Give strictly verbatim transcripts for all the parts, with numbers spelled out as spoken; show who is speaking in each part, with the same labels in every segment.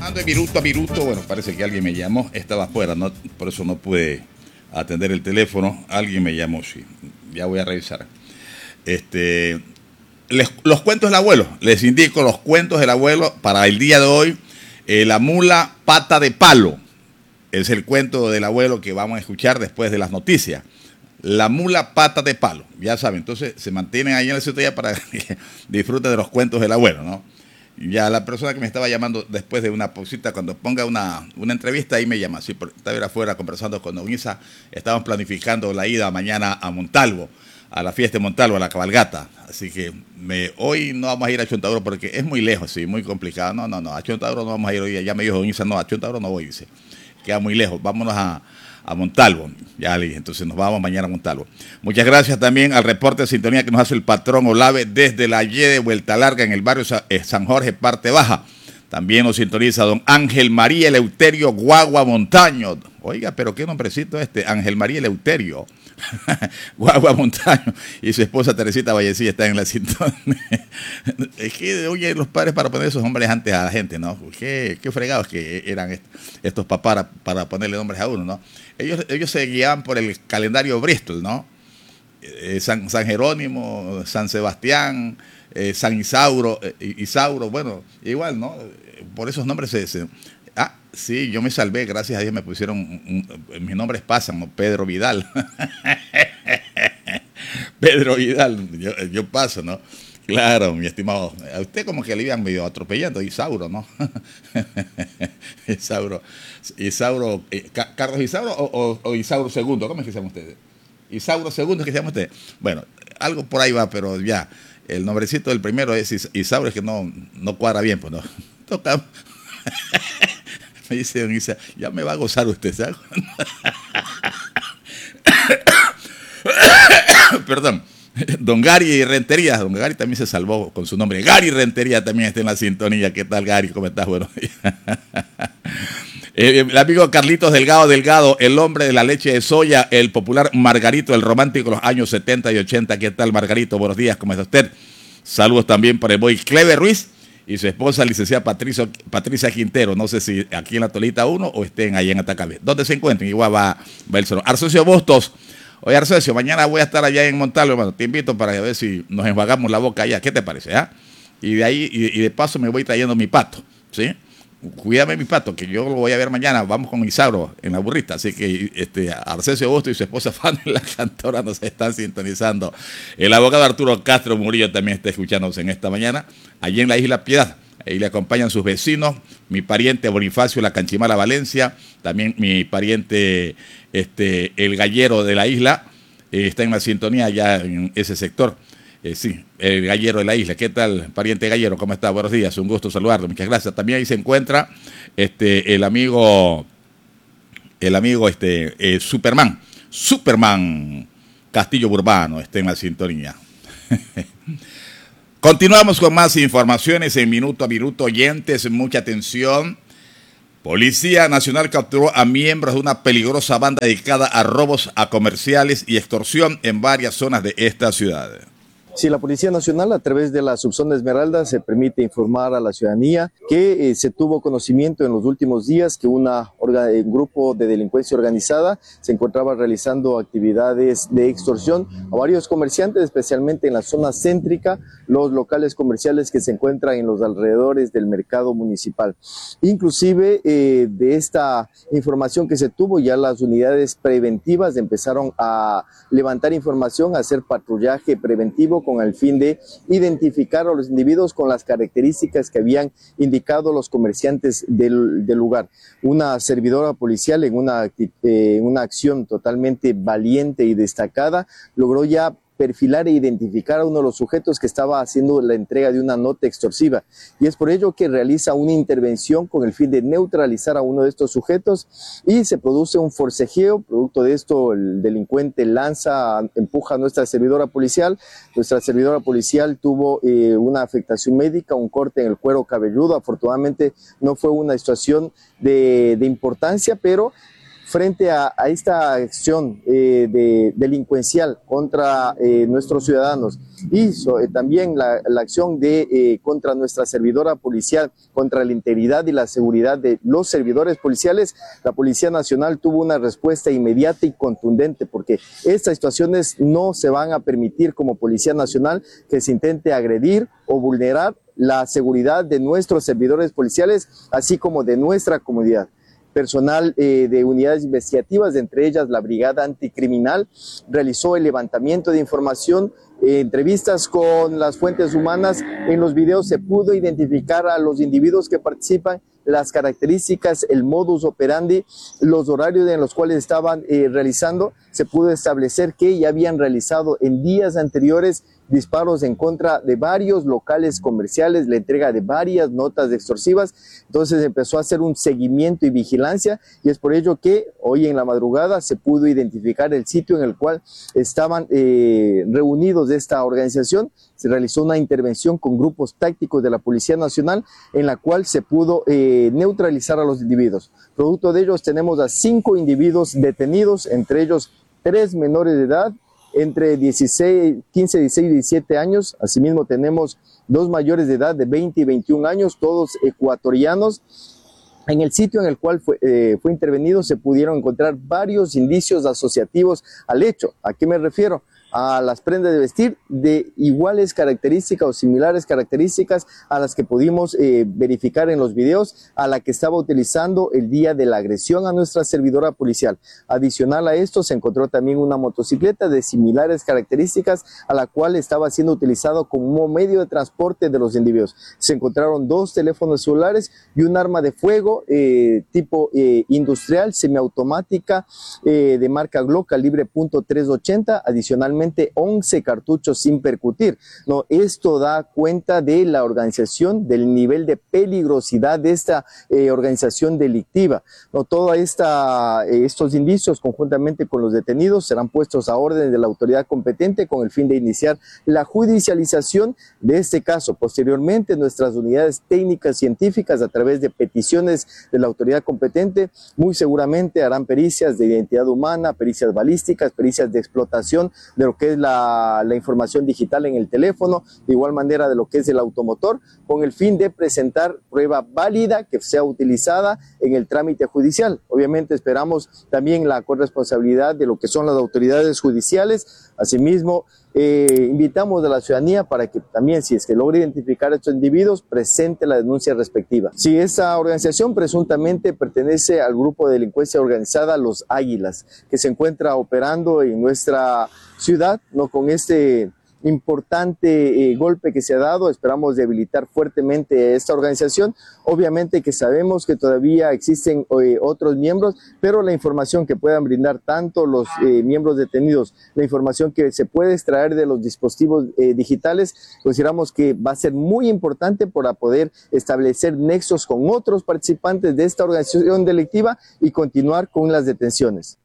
Speaker 1: Llamando de minuto a minuto, bueno, parece que alguien me llamó, estaba afuera, no, por eso no pude atender el teléfono. Alguien me llamó, sí, ya voy a revisar. Este, les, los cuentos del abuelo, les indico los cuentos del abuelo para el día de hoy. Eh, la mula pata de palo es el cuento del abuelo que vamos a escuchar después de las noticias. La mula pata de palo, ya saben, entonces se mantienen ahí en la sintonía para que disfruten de los cuentos del abuelo, ¿no? Ya la persona que me estaba llamando después de una pausita, cuando ponga una, una entrevista, ahí me llama. Sí, estaba afuera conversando con Don Isa, estábamos planificando la ida mañana a Montalvo, a la fiesta de Montalvo, a la cabalgata. Así que me, hoy no vamos a ir a Chontaduro porque es muy lejos, sí, muy complicado. No, no, no, a Chontaduro no vamos a ir hoy. Ya me dijo Don Isa, no, a Chontaduro no voy, dice. Queda muy lejos, vámonos a... a Montalvo, ya le dije, entonces nos vamos mañana a Montalvo. Muchas gracias también al reporte de sintonía que nos hace el patrón Olave desde la Y de Vuelta Larga en el barrio San Jorge, parte baja. También nos sintoniza don Ángel María Eleuterio Guagua Montaño. Oiga, pero qué nombrecito este, Ángel María Eleuterio Guagua Montaño, y su esposa Teresita Vallecilla están en la sintonía. Es que, oye, los padres para poner esos nombres antes a la gente, ¿no? Qué, qué fregados que eran est estos papás para, para ponerle nombres a uno, ¿no? Ellos, ellos se guiaban por el calendario Bristol, ¿no? Eh, San, San Jerónimo, San Sebastián, eh, San Isauro, eh, Isauro, bueno, igual, ¿no? Por esos nombres se... se ah, sí, yo me salvé, gracias a Dios me pusieron, un, un, mis nombres pasan, ¿no? Pedro Vidal. Pedro Vidal, yo, yo paso, ¿no? Claro, mi estimado. A usted como que le iban medio atropellando, Isauro, ¿no? Isauro, Isauro, eh, ¿Carlos Isauro o, o, o Isauro segundo? ¿Cómo es que se llama usted? Isauro segundo, ¿es que se llama usted? Bueno, algo por ahí va, pero ya, el nombrecito del primero es Isauro, es que no, no cuadra bien, pues no. Toca. Me dice don Isa, ya me va a gozar usted, ¿sabes? Perdón. Don Gary Rentería, don Gary también se salvó con su nombre. Gary Rentería también está en la sintonía. ¿Qué tal, Gary? ¿Cómo estás? Bueno, eh, el amigo Carlitos Delgado Delgado, el hombre de la leche de soya, el popular Margarito, el romántico de los años setenta y ochenta. ¿Qué tal, Margarito? Buenos días, ¿cómo está usted? Saludos también para el boy Clever Ruiz y su esposa, licenciada Patricio, Patricia Quintero. No sé si aquí en la Tolita uno o estén ahí en Atacabé. ¿Dónde se encuentran? Igual va, va el solo. Arcesio Bustos. Oye, Arcesio, mañana voy a estar allá en Montalvo, hermano. Te invito para ver si nos enjuagamos la boca allá. ¿Qué te parece? ¿Ah? Y de ahí, y, y de paso me voy trayendo mi pato, ¿sí? Cuídame mi pato, que yo lo voy a ver mañana. Vamos con Isauro en la burrita. Así que este, Arcesio Bustos y su esposa Fanny, la cantora, nos están sintonizando. El abogado Arturo Castro Murillo también está escuchándonos en esta mañana, allí en la Isla Piedad. Ahí le acompañan sus vecinos, mi pariente Bonifacio La Canchimala Valencia, también mi pariente este, el Gallero de la isla, eh, está en la sintonía allá en ese sector. Eh, sí, el Gallero de la isla. ¿Qué tal, pariente Gallero? ¿Cómo está? Buenos días, un gusto saludarlo, muchas gracias. También ahí se encuentra este, el amigo, el amigo este, eh, Superman, Superman Castillo Burbano, está en la sintonía. Continuamos con más informaciones en minuto a minuto. Oyentes, mucha atención. Policía Nacional capturó a miembros de una peligrosa banda dedicada a robos a comerciales y extorsión en varias zonas de esta ciudad.
Speaker 2: Sí, la Policía Nacional, a través de la Subzona Esmeralda, se permite informar a la ciudadanía que eh, se tuvo conocimiento en los últimos días que una un grupo de delincuencia organizada se encontraba realizando actividades de extorsión a varios comerciantes, especialmente en la zona céntrica, los locales comerciales que se encuentran en los alrededores del mercado municipal. Inclusive, eh, de esta información que se tuvo, ya las unidades preventivas empezaron a levantar información, a hacer patrullaje preventivo con el fin de identificar a los individuos con las características que habían indicado los comerciantes del, del lugar. Una servidora policial en una, eh, una acción totalmente valiente y destacada logró ya perfilar e identificar a uno de los sujetos que estaba haciendo la entrega de una nota extorsiva, y es por ello que realiza una intervención con el fin de neutralizar a uno de estos sujetos y se produce un forcejeo. Producto de esto, el delincuente lanza, empuja a nuestra servidora policial. Nuestra servidora policial tuvo eh, una afectación médica, un corte en el cuero cabelludo. Afortunadamente no fue una situación de, de importancia, pero frente a, a esta acción eh, de, delincuencial contra eh, nuestros ciudadanos y so, eh, también la, la acción de eh, contra nuestra servidora policial, contra la integridad y la seguridad de los servidores policiales, la Policía Nacional tuvo una respuesta inmediata y contundente, porque estas situaciones no se van a permitir como Policía Nacional que se intente agredir o vulnerar la seguridad de nuestros servidores policiales, así como de nuestra comunidad. Personal eh, de unidades investigativas, entre ellas la Brigada Anticriminal, realizó el levantamiento de información, eh, entrevistas con las fuentes humanas. En los videos se pudo identificar a los individuos que participan, las características, el modus operandi, los horarios en los cuales estaban eh, realizando. Se pudo establecer que ya habían realizado en días anteriores disparos en contra de varios locales comerciales, la entrega de varias notas extorsivas. Entonces empezó a hacer un seguimiento y vigilancia, y es por ello que hoy en la madrugada se pudo identificar el sitio en el cual estaban eh, reunidos de esta organización. Se realizó una intervención con grupos tácticos de la Policía Nacional en la cual se pudo eh, neutralizar a los individuos. Producto de ellos tenemos a cinco individuos detenidos, entre ellos tres menores de edad, entre dieciséis, quince, dieciséis y diecisiete años. Asimismo tenemos dos mayores de edad de veinte y veintiún años, todos ecuatorianos. En el sitio en el cual fue, eh, fue intervenido se pudieron encontrar varios indicios asociativos al hecho. ¿A qué me refiero? A las prendas de vestir de iguales características o similares características a las que pudimos eh, verificar en los videos, a la que estaba utilizando el día de la agresión a nuestra servidora policial. Adicional a esto se encontró también una motocicleta de similares características a la cual estaba siendo utilizado como medio de transporte de los individuos. Se encontraron dos teléfonos celulares y un arma de fuego eh, tipo eh, industrial semiautomática eh, de marca Glock calibre punto trescientos ochenta, adicionalmente once cartuchos sin percutir. No, esto da cuenta de la organización, del nivel de peligrosidad de esta eh, organización delictiva. No, todos esta, eh, estos indicios, conjuntamente con los detenidos, serán puestos a orden de la autoridad competente con el fin de iniciar la judicialización de este caso. Posteriormente, nuestras unidades técnicas científicas, a través de peticiones de la autoridad competente, muy seguramente harán pericias de identidad humana, pericias balísticas, pericias de explotación de lo que es la, la información digital en el teléfono, de igual manera de lo que es el automotor, con el fin de presentar prueba válida que sea utilizada en el trámite judicial. Obviamente esperamos también la corresponsabilidad de lo que son las autoridades judiciales. Asimismo, eh, invitamos a la ciudadanía para que también, si es que logra identificar a estos individuos, presente la denuncia respectiva. Si esa organización presuntamente pertenece al grupo de delincuencia organizada Los Águilas, que se encuentra operando en nuestra ciudad, no, con este importante eh, golpe que se ha dado, esperamos debilitar fuertemente esta organización. Obviamente que sabemos que todavía existen eh, otros miembros, pero la información que puedan brindar tanto los eh, miembros detenidos, la información que se puede extraer de los dispositivos eh, digitales, consideramos que va a ser muy importante para poder establecer nexos con otros participantes de esta organización delictiva y continuar con las detenciones.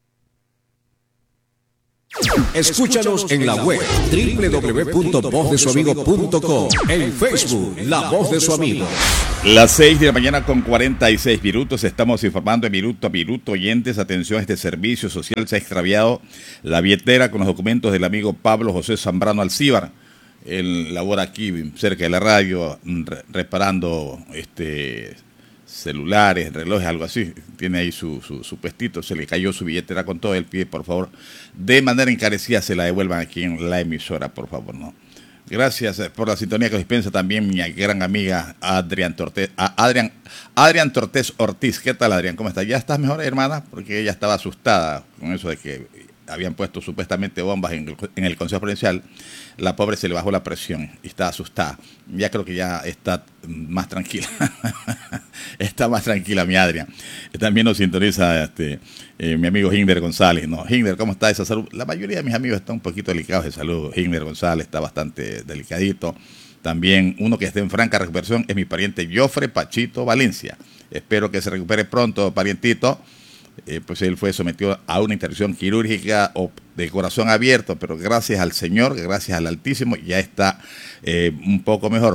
Speaker 3: Escúchanos en la web doble u doble u doble u punto voz de su amigo punto com, en Facebook La Voz de su Amigo.
Speaker 1: Las seis de la mañana con cuarenta y seis minutos, estamos informando de minuto a minuto. Oyentes, atención, este servicio social se ha extraviado la billetera con los documentos del amigo Pablo José Zambrano Alcíbar. Él labora aquí cerca de la radio re reparando este celulares, relojes, algo así. Tiene ahí su, su, su puestito, se le cayó su billetera con todo. Él pide, por favor, de manera encarecida se la devuelvan aquí en la emisora, por favor, ¿no? Gracias por la sintonía que dispensa también mi gran amiga Adrián Tortés, Adrián, Adrián Tortés Ortiz. ¿Qué tal, Adrián? ¿Cómo estás? ¿Ya estás mejor, hermana? Porque ella estaba asustada con eso de que habían puesto supuestamente bombas en el, en el Consejo Provincial. La pobre se le bajó la presión y está asustada. Ya creo que ya está más tranquila. Está más tranquila mi Adrián. También nos sintoniza este, eh, mi amigo Hinder González. ¿No? Hinder, ¿cómo está esa salud? La mayoría de mis amigos están un poquito delicados de salud. Hinder González está bastante delicadito. También uno que está en franca recuperación es mi pariente Jofre Pachito Valencia. Espero que se recupere pronto, parientito. Eh, pues él fue sometido a una intervención quirúrgica o de corazón abierto, pero gracias al Señor, gracias al Altísimo, ya está eh, un poco mejor.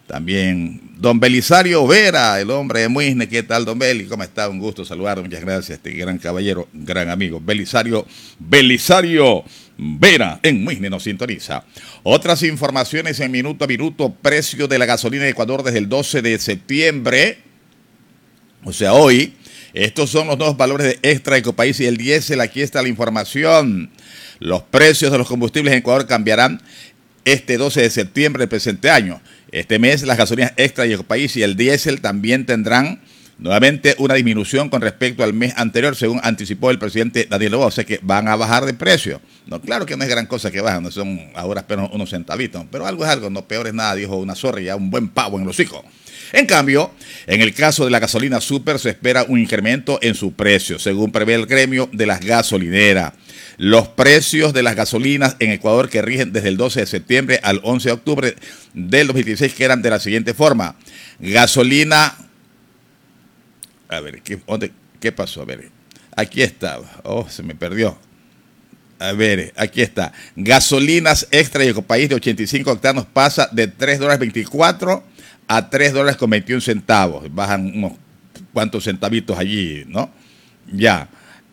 Speaker 1: También don Belisario Vera, el hombre de Muisne. ¿Qué tal, don Beli? ¿Cómo está? Un gusto saludar. Muchas gracias, este gran caballero, gran amigo. Belisario, Belisario Vera en Muisne nos sintoniza. Otras informaciones en minuto a minuto. Precio de la gasolina de Ecuador desde el doce de septiembre, o sea, hoy. Estos son los nuevos valores de Extra, Ecopaís y el diésel. Aquí está la información. Los precios de los combustibles en Ecuador cambiarán este doce de septiembre del presente año. Este mes las gasolinas Extra y Ecopaís y el diésel también tendrán nuevamente una disminución con respecto al mes anterior, según anticipó el presidente Daniel Noboa. O sea que van a bajar de precio. No, claro que no es gran cosa que bajan, no son ahora apenas unos centavitos, pero algo es algo, no peor es nada, dijo una zorra, ya un buen pavo en los hijos. En cambio, en el caso de la gasolina super se espera un incremento en su precio, según prevé el gremio de las gasolineras. Los precios de las gasolinas en Ecuador que rigen desde el doce de septiembre al once de octubre del dos mil dieciséis quedan de la siguiente forma. Gasolina, a ver, ¿qué, dónde, ¿qué pasó? A ver, aquí está, oh, se me perdió. A ver, aquí está. Gasolinas Extra y Ecopaís de ochenta y cinco octanos pasa de tres dólares veinticuatro a tres dólares con veintiún centavos. Bajan unos cuantos centavitos allí, ¿no? Ya.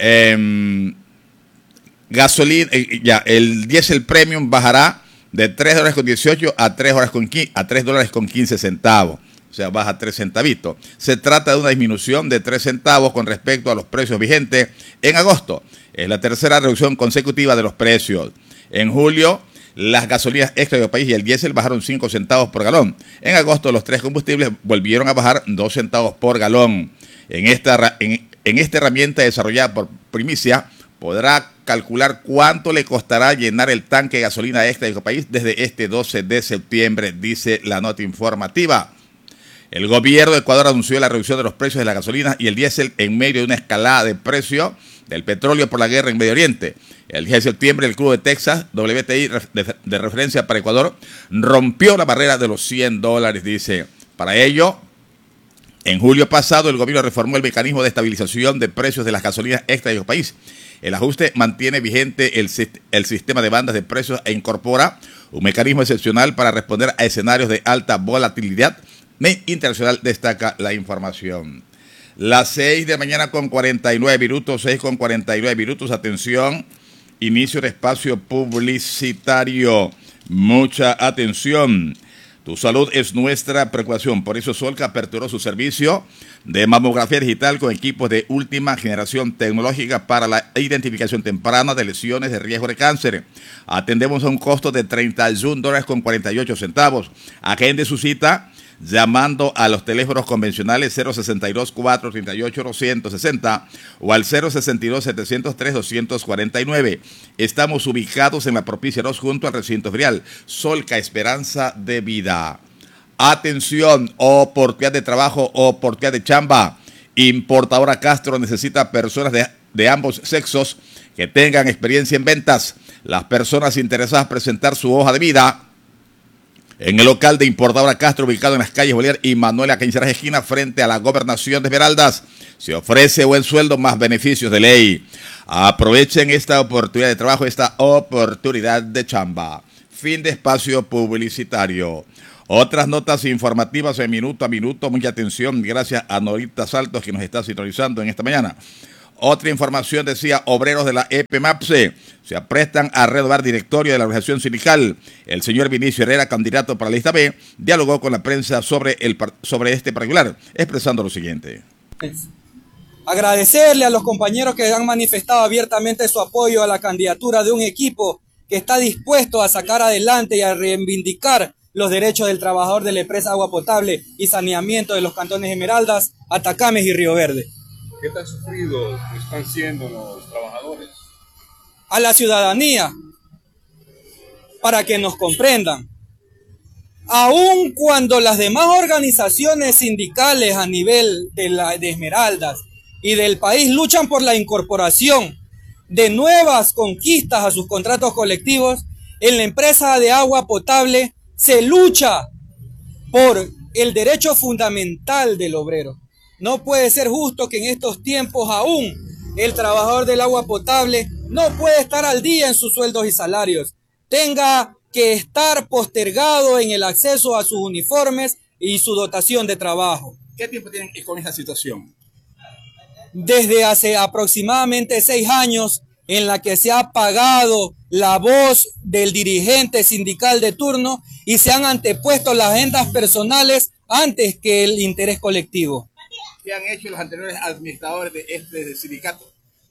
Speaker 1: Eh, gasolina, eh, ya, el diésel premium bajará de tres dólares con dieciocho a tres dólares con quince, a tres dólares con quince centavos. O sea, baja tres centavitos. Se trata de una disminución de tres centavos con respecto a los precios vigentes en agosto. Es la tercera reducción consecutiva de los precios. En julio, las gasolinas Extra de país y el diésel bajaron cinco centavos por galón. En agosto, los tres combustibles volvieron a bajar dos centavos por galón. En esta, en, en esta herramienta desarrollada por Primicia, podrá calcular cuánto le costará llenar el tanque de gasolina Extra de país desde este doce de septiembre, dice la nota informativa. El gobierno de Ecuador anunció la reducción de los precios de la gasolina y el diésel en medio de una escalada de precio del petróleo por la guerra en Medio Oriente. El diez de septiembre, el crudo de Texas, W T I de, de referencia para Ecuador, rompió la barrera de los cien dólares, dice. Para ello, en julio pasado, el gobierno reformó el mecanismo de estabilización de precios de las gasolinas Extra de país. El ajuste mantiene vigente el, el sistema de bandas de precios e incorpora un mecanismo excepcional para responder a escenarios de alta volatilidad internacional, destaca la información. Las seis de la mañana con cuarenta y nueve minutos, seis con cuarenta y nueve minutos, atención, inicio de espacio publicitario. Mucha atención. Tu salud es nuestra preocupación, por eso Solca aperturó su servicio de mamografía digital con equipos de última generación tecnológica para la identificación temprana de lesiones de riesgo de cáncer. Atendemos a un costo de treinta y un dólares con cuarenta y ocho centavos. Agende su cita llamando a los teléfonos convencionales cero sesenta y dos, cuatrocientos treinta y ocho, doscientos sesenta o al cero sesenta y dos, setecientos tres, doscientos cuarenta y nueve. Estamos ubicados en la Propicia dos junto al recinto ferial. Solca, esperanza de vida. Atención, oportunidad de trabajo, oportunidad de chamba. Importadora Castro necesita personas de, de ambos sexos que tengan experiencia en ventas. Las personas interesadas presentar su hoja de vida en el local de Importadora Castro, ubicado en las calles Bolívar y Manuela Cañizares esquina, frente a la Gobernación de Esmeraldas. Se ofrece buen sueldo más beneficios de ley. Aprovechen esta oportunidad de trabajo, esta oportunidad de chamba. Fin de espacio publicitario. Otras notas informativas en minuto a minuto. Mucha atención, gracias a Norita Saltos, que nos está sintonizando en esta mañana. Otra información decía, obreros de la E P MAPSE se aprestan a renovar directorio de la organización sindical. El señor Vinicio Herrera, candidato para la lista B, dialogó con la prensa sobre, el, sobre este particular, expresando lo siguiente.
Speaker 4: Agradecerle a los compañeros que han manifestado abiertamente su apoyo a la candidatura de un equipo que está dispuesto a sacar adelante y a reivindicar los derechos del trabajador de la empresa Agua Potable y Saneamiento de los cantones Esmeraldas, Atacames y Río Verde.
Speaker 5: ¿Qué tan sufridos están siendo los trabajadores?
Speaker 4: A la ciudadanía, para que nos comprendan. Aun cuando las demás organizaciones sindicales a nivel de, la, de Esmeraldas y del país luchan por la incorporación de nuevas conquistas a sus contratos colectivos, en la empresa de Agua Potable se lucha por el derecho fundamental del obrero. No puede ser justo que en estos tiempos aún el trabajador del agua potable no puede estar al día en sus sueldos y salarios. Tenga que estar postergado en el acceso a sus uniformes y su dotación de trabajo.
Speaker 1: ¿Qué tiempo tienen con esa situación?
Speaker 4: Desde hace aproximadamente seis años en la que se ha apagado la voz del dirigente sindical de turno y se han antepuesto las agendas personales antes que el interés colectivo.
Speaker 1: ¿Qué han hecho los anteriores administradores de este sindicato?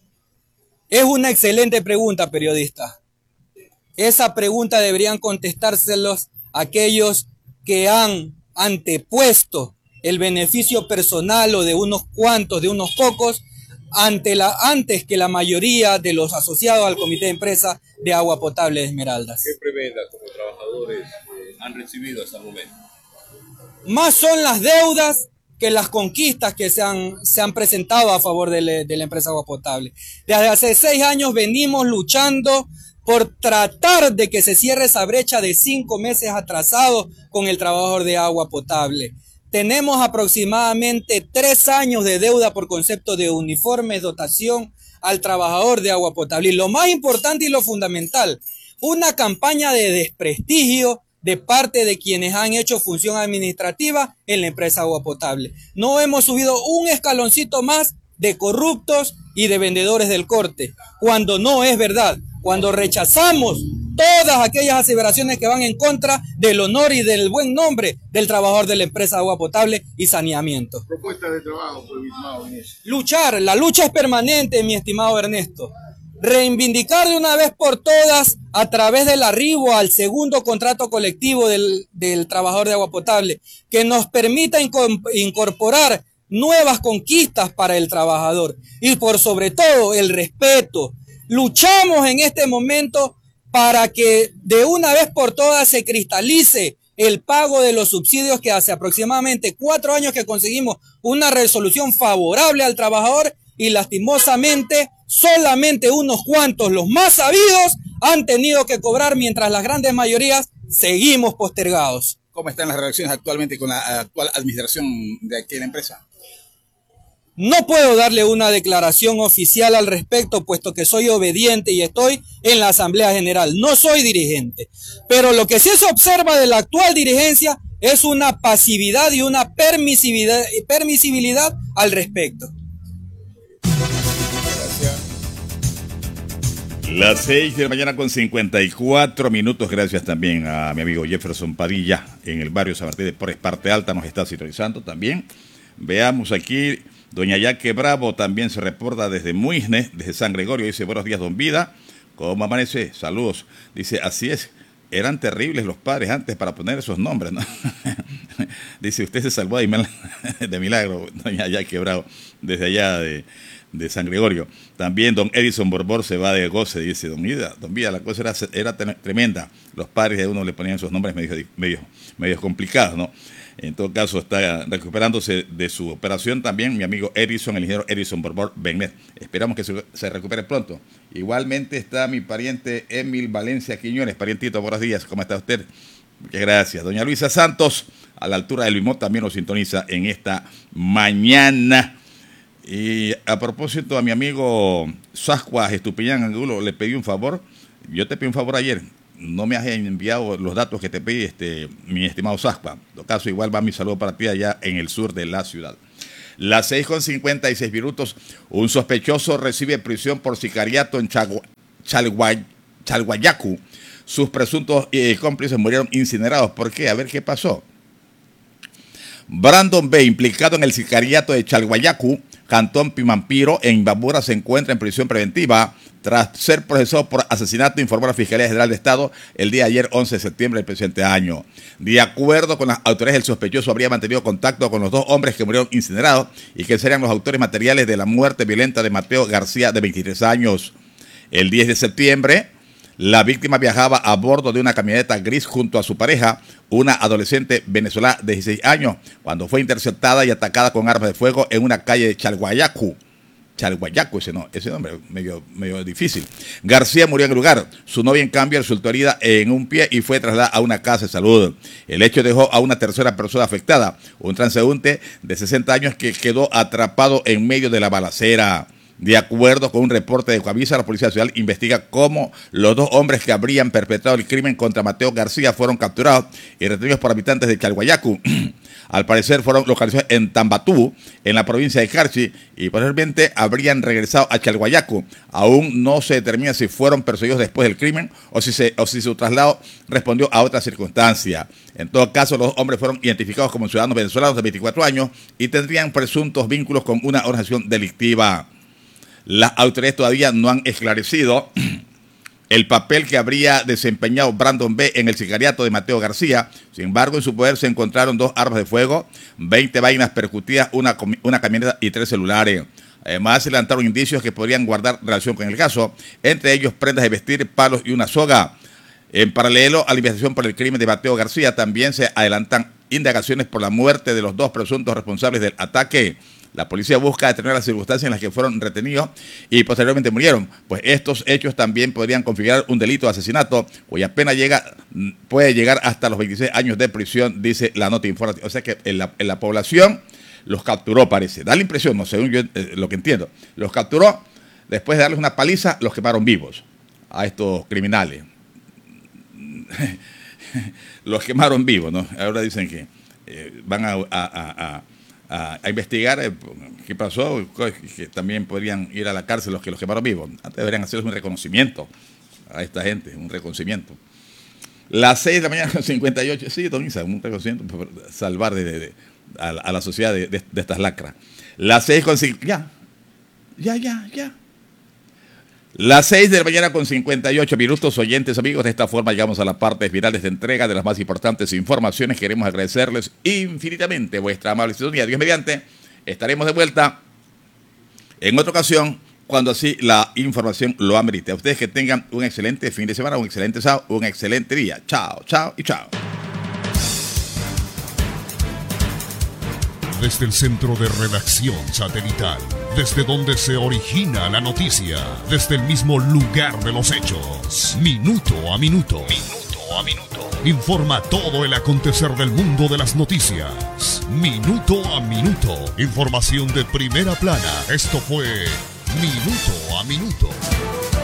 Speaker 4: Es una excelente pregunta, periodista. Esa pregunta deberían contestárselos aquellos que han antepuesto el beneficio personal o de unos cuantos, de unos pocos, ante la, antes que la mayoría de los asociados al comité de empresa de agua potable de Esmeraldas.
Speaker 5: ¿Qué prebendas como trabajadores eh, han recibido hasta el momento?
Speaker 4: Más son las deudas que las conquistas que se han, se han presentado a favor de, le, de la empresa agua potable. Desde hace seis años venimos luchando por tratar de que se cierre esa brecha de cinco meses atrasados con el trabajador de agua potable. Tenemos aproximadamente tres años de deuda por concepto de uniformes, dotación al trabajador de agua potable. Y lo más importante y lo fundamental, una campaña de desprestigio de parte de quienes han hecho función administrativa en la empresa agua potable. No hemos subido un escaloncito más de corruptos y de vendedores del corte, cuando no es verdad, cuando rechazamos todas aquellas aseveraciones que van en contra del honor y del buen nombre del trabajador de la empresa agua potable y saneamiento.
Speaker 5: Propuesta de trabajo, pues, mi estimado Ernesto.
Speaker 4: Luchar, la lucha es permanente, mi estimado Ernesto. Reivindicar de una vez por todas a través del arribo al segundo contrato colectivo del, del trabajador de agua potable, que nos permita incorporar nuevas conquistas para el trabajador y por sobre todo el respeto. Luchamos en este momento para que de una vez por todas se cristalice el pago de los subsidios, que hace aproximadamente cuatro años que conseguimos una resolución favorable al trabajador y lastimosamente solamente unos cuantos, los más sabidos, han tenido que cobrar mientras las grandes mayorías seguimos postergados.
Speaker 1: ¿Cómo están las relaciones actualmente con la actual administración de aquí de la empresa?
Speaker 4: No puedo darle una declaración oficial al respecto, puesto que soy obediente y estoy en la Asamblea General. No soy dirigente. Pero lo que sí se observa de la actual dirigencia es una pasividad y una permisividad, permisibilidad al respecto.
Speaker 1: Gracias. Las seis de la mañana con cincuenta y cuatro minutos. Gracias también a mi amigo Jefferson Padilla en el barrio San Martín de Porres, Parte Alta, nos está sintonizando también. Veamos aquí. Doña Yaque Bravo también se reporta desde Muisne, desde San Gregorio. Dice, buenos días, don Vida. ¿Cómo amanece? Saludos. Dice, así es, eran terribles los padres antes para poner esos nombres, ¿no? Dice, usted se salvó de milagro, doña Yaque Bravo, desde allá de, de San Gregorio. También don Edison Borbor se va de goce. Dice, don Vida, don Vida, la cosa era, era tremenda. Los padres de uno le ponían esos nombres medio, medio, medio complicados, ¿no? En todo caso, está recuperándose de su operación también mi amigo Edison, el ingeniero Edison Borbor Benet. Esperamos que se, se recupere pronto. Igualmente está mi pariente Emil Valencia Quiñones. Parientito, buenos días. ¿Cómo está usted? Muchas gracias. Doña Luisa Santos, a la altura del Limón, también nos sintoniza en esta mañana. Y a propósito, a mi amigo Sascuas Estupiñán Angulo, le pedí un favor. Yo te pedí un favor ayer. No me has enviado los datos que te pedí, este, mi estimado Sascua. En todo caso, igual va mi saludo para ti allá en el sur de la ciudad. Las seis con cincuenta y seis minutos, un sospechoso recibe prisión por sicariato en Chagua, Chalguay, Chalguayacu. Sus presuntos eh, cómplices murieron incinerados. ¿Por qué? A ver qué pasó. Brandon B., implicado en el sicariato de Chalguayacu, Cantón Pimampiro, en Imbabura, se encuentra en prisión preventiva tras ser procesado por asesinato, informó la Fiscalía General de Estado el día de ayer, once de septiembre del presente año. De acuerdo con las autoridades, el sospechoso habría mantenido contacto con los dos hombres que murieron incinerados y que serían los autores materiales de la muerte violenta de Mateo García, de veintitrés años. El diez de septiembre, la víctima viajaba a bordo de una camioneta gris junto a su pareja, una adolescente venezolana de dieciséis años, cuando fue interceptada y atacada con armas de fuego en una calle de Chalguayacu. Chalguayacu, ese, no, ese nombre medio, medio difícil. García murió en el lugar. Su novia, en cambio, resultó herida en un pie y fue trasladada a una casa de salud. El hecho dejó a una tercera persona afectada, un transeúnte de sesenta años que quedó atrapado en medio de la balacera. De acuerdo con un reporte de Coavisa, la Policía Nacional investiga cómo los dos hombres que habrían perpetrado el crimen contra Mateo García fueron capturados y retenidos por habitantes de Chalhuayacu. Al parecer fueron localizados en Tambatú, en la provincia de Carchi, y posteriormente habrían regresado a Chalhuayacu. Aún no se determina si fueron perseguidos después del crimen o si, se, o si su traslado respondió a otra circunstancia. En todo caso, los hombres fueron identificados como ciudadanos venezolanos de veinticuatro años y tendrían presuntos vínculos con una organización delictiva. Las autoridades todavía no han esclarecido el papel que habría desempeñado Brandon B. en el sicariato de Mateo García. Sin embargo, en su poder se encontraron dos armas de fuego, veinte vainas percutidas, una, una camioneta y tres celulares. Además, se levantaron indicios que podrían guardar relación con el caso, entre ellos prendas de vestir, palos y una soga. En paralelo a la investigación por el crimen de Mateo García, también se adelantan indagaciones por la muerte de los dos presuntos responsables del ataque. La policía busca determinar las circunstancias en las que fueron retenidos y posteriormente murieron, pues estos hechos también podrían configurar un delito de asesinato, cuya pena llega, puede llegar hasta los veintiséis años de prisión, dice la nota informativa. O sea que en la, en la población los capturó, parece. Da la impresión, no según yo eh, lo que entiendo, los capturó, después de darles una paliza, los quemaron vivos a estos criminales. Los quemaron vivos, ¿no? Ahora dicen que eh, van a... a, a, a A, a investigar eh, qué pasó, que también podrían ir a la cárcel los que los quemaron vivos. Antes deberían hacerles un reconocimiento a esta gente, un reconocimiento. Las seis de la mañana con cincuenta y ocho, sí, don Isa, un reconocimiento para salvar de, de, de, a, a la sociedad de, de, de estas lacras. Las seis con cincuenta, ya, ya, ya, ya. Las seis de la mañana con cincuenta y ocho minutos, oyentes, amigos. De esta forma llegamos a la parte final de esta entrega de las más importantes informaciones. Queremos agradecerles infinitamente vuestra amable sintonía. Dios mediante, estaremos de vuelta en otra ocasión cuando así la información lo amerite. A ustedes que tengan un excelente fin de semana, un excelente sábado, un excelente día. Chao, chao y chao.
Speaker 3: Desde el centro de redacción satelital, desde donde se origina la noticia, desde el mismo lugar de los hechos, minuto a minuto, minuto a minuto, informa todo el acontecer del mundo de las noticias, minuto a minuto, información de primera plana. Esto fue Minuto a Minuto.